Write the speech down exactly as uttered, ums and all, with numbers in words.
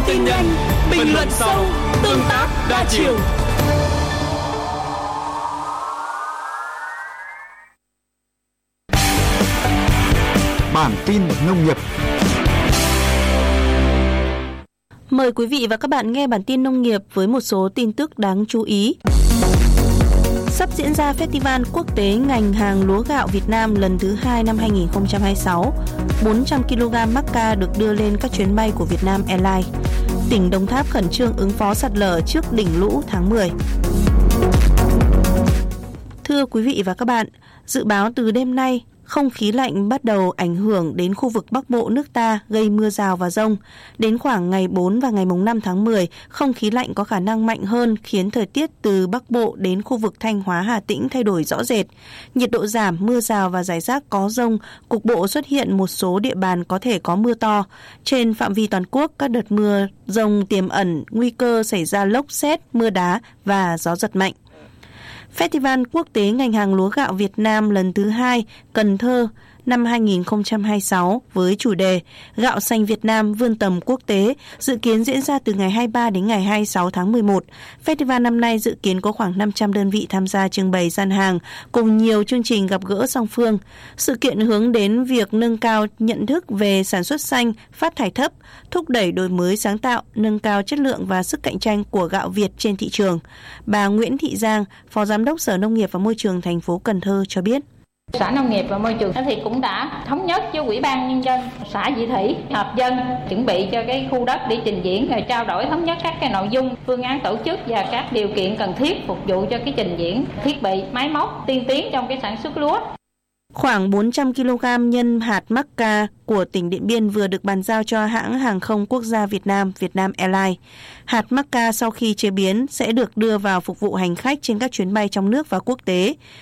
tin nhanh, bình luận sâu, tương tác đa chiều. Bản tin nông nghiệp. Mời quý vị và các bạn nghe bản tin nông nghiệp với một số tin tức đáng chú ý. Sắp diễn ra Festival Quốc tế ngành hàng lúa gạo Việt Nam lần thứ hai năm hai không hai sáu. bốn trăm ki lô gam mắc ca được đưa lên các chuyến bay của Vietnam Airlines. Tỉnh Đồng Tháp khẩn trương ứng phó sạt lở trước đỉnh lũ tháng mười. Thưa quý vị và các bạn, dự báo từ đêm nay, không khí lạnh bắt đầu ảnh hưởng đến khu vực Bắc Bộ nước ta gây mưa rào và dông. Đến khoảng ngày bốn và ngày năm tháng mười, không khí lạnh có khả năng mạnh hơn khiến thời tiết từ Bắc Bộ đến khu vực Thanh Hóa Hà Tĩnh thay đổi rõ rệt. Nhiệt độ giảm, mưa rào và rải rác có dông, cục bộ xuất hiện một số địa bàn có thể có mưa to. Trên phạm vi toàn quốc, các đợt mưa dông tiềm ẩn nguy cơ xảy ra lốc sét, mưa đá và gió giật mạnh. Festival Quốc tế ngành hàng lúa gạo Việt Nam lần thứ hai, Cần Thơ, năm hai không hai sáu với chủ đề Gạo xanh Việt Nam vươn tầm quốc tế dự kiến diễn ra từ ngày hai mươi ba đến ngày hai mươi sáu tháng mười một. Festival năm nay dự kiến có khoảng năm trăm đơn vị tham gia trưng bày gian hàng cùng nhiều chương trình gặp gỡ song phương. Sự kiện hướng đến việc nâng cao nhận thức về sản xuất xanh, phát thải thấp, thúc đẩy đổi mới sáng tạo, nâng cao chất lượng và sức cạnh tranh của gạo Việt trên thị trường. Bà Nguyễn Thị Giang, Phó Giám đốc Sở Nông nghiệp và Môi trường thành phố Cần Thơ cho biết. Sở Nông nghiệp và Môi trường thì cũng đã thống nhất với Ủy ban Nhân dân xã Vị Thủy, họp dân chuẩn bị cho cái khu đất để trình diễn, rồi trao đổi thống nhất các cái nội dung, phương án tổ chức và các điều kiện cần thiết phục vụ cho cái trình diễn, thiết bị, máy móc tiên tiến trong cái sản xuất lúa. Khoảng bốn trăm ki lô gam nhân hạt mắc ca của tỉnh Điện Biên vừa được bàn giao cho hãng hàng không quốc gia Việt Nam, Vietnam Airlines. Hạt mắc ca sau khi chế biến sẽ được đưa vào phục vụ hành khách trên các chuyến bay trong nước và quốc tế.